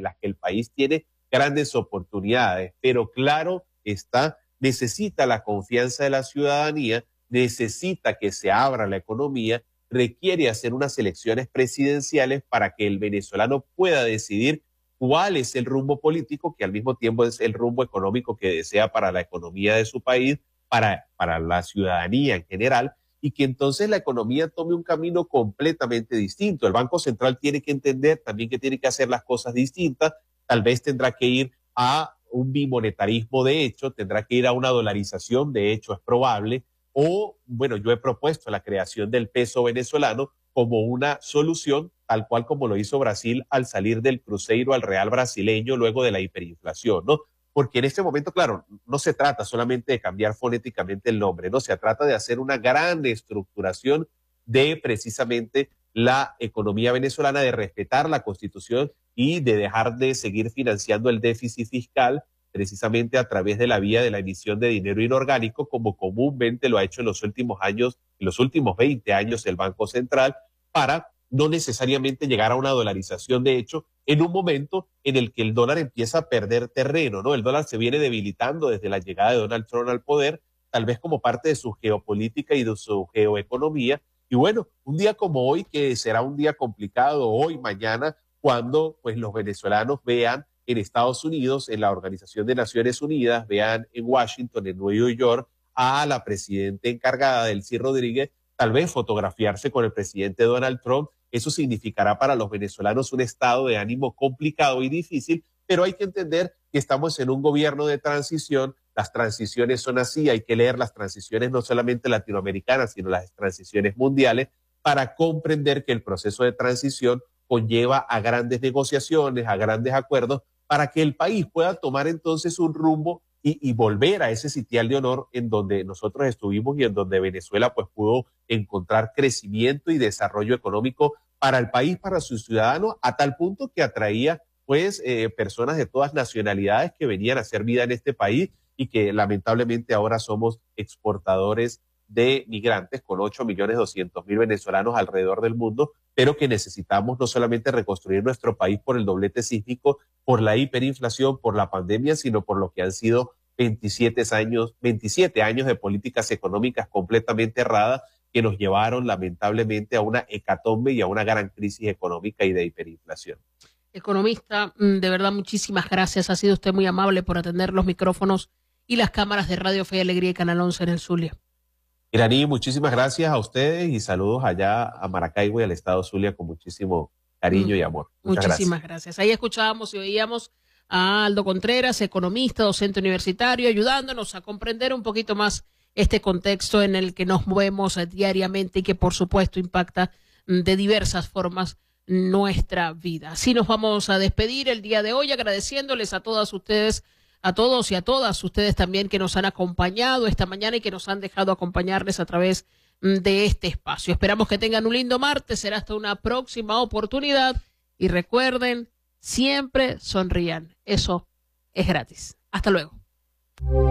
en las que el país tiene grandes oportunidades, pero claro está, necesita la confianza de la ciudadanía, necesita que se abra la economía, requiere hacer unas elecciones presidenciales para que el venezolano pueda decidir cuál es el rumbo político, que al mismo tiempo es el rumbo económico que desea para la economía de su país, para la ciudadanía en general, y que entonces la economía tome un camino completamente distinto. El Banco Central tiene que entender también que tiene que hacer las cosas distintas, tal vez tendrá que ir a un bimonetarismo de hecho, tendrá que ir a una dolarización de hecho, es probable, o bueno, yo he propuesto la creación del peso venezolano como una solución, tal cual como lo hizo Brasil al salir del cruceiro al real brasileño luego de la hiperinflación, ¿no? Porque en este momento, claro, no se trata solamente de cambiar fonéticamente el nombre, no, se trata de hacer una gran estructuración de precisamente la economía venezolana, de respetar la Constitución y de dejar de seguir financiando el déficit fiscal precisamente a través de la vía de la emisión de dinero inorgánico, como comúnmente lo ha hecho en los últimos años, en los últimos 20 años el Banco Central, para no necesariamente llegar a una dolarización de hecho en un momento en el que el dólar empieza a perder terreno, ¿no? El dólar se viene debilitando desde la llegada de Donald Trump al poder, tal vez como parte de su geopolítica y de su geoeconomía. Y bueno, un día como hoy, que será un día complicado, hoy, mañana, cuando pues los venezolanos vean en Estados Unidos, en la Organización de Naciones Unidas, vean en Washington, en Nueva York, a la presidenta encargada, Delcy Rodríguez, tal vez fotografiarse con el presidente Donald Trump. Eso significará para los venezolanos un estado de ánimo complicado y difícil, pero hay que entender que estamos en un gobierno de transición. Las transiciones son así, hay que leer las transiciones no solamente latinoamericanas, sino las transiciones mundiales, para comprender que el proceso de transición conlleva a grandes negociaciones, a grandes acuerdos, para que el país pueda tomar entonces un rumbo y volver a ese sitial de honor en donde nosotros estuvimos y en donde Venezuela pues pudo encontrar crecimiento y desarrollo económico para el país, para sus ciudadanos, a tal punto que atraía pues personas de todas nacionalidades que venían a hacer vida en este país y que lamentablemente ahora somos exportadores de migrantes con 8.200.000 venezolanos alrededor del mundo, pero que necesitamos no solamente reconstruir nuestro país por el doblete sísmico, por la hiperinflación, por la pandemia, sino por lo que han sido 27 años de políticas económicas completamente erradas que nos llevaron lamentablemente a una hecatombe y a una gran crisis económica y de hiperinflación. Economista, de verdad muchísimas gracias. Ha sido usted muy amable por atender los micrófonos y las cámaras de Radio Fe y Alegría y Canal 11 en el Zulia. Iraní, muchísimas gracias a ustedes y saludos allá a Maracaibo y al estado Zulia con muchísimo cariño y amor. Muchísimas gracias. Ahí escuchábamos y oíamos a Aldo Contreras, economista, docente universitario, ayudándonos a comprender un poquito más este contexto en el que nos movemos diariamente y que por supuesto impacta de diversas formas nuestra vida. Así nos vamos a despedir el día de hoy agradeciéndoles a todas ustedes, a todos y a todas ustedes también que nos han acompañado esta mañana y que nos han dejado acompañarles a través de este espacio. Esperamos que tengan un lindo martes, será hasta una próxima oportunidad y recuerden, siempre sonrían, eso es gratis. Hasta luego.